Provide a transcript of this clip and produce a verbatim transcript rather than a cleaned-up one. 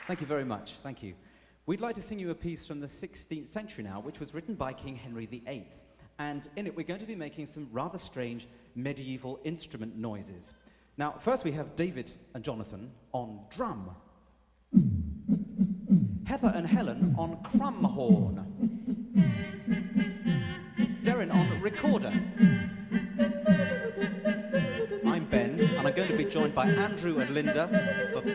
Thank you very much. Thank you. We'd like to sing you a piece from the sixteenth century now, which was written by King Henry the eighth. And in it, we're going to be making some rather strange medieval instrument noises. Now, first we have David and Jonathan on drum. Heather and Helen on crumhorn. Darren on recorder. I'm Ben, and I'm going to be joined by Andrew and Linda for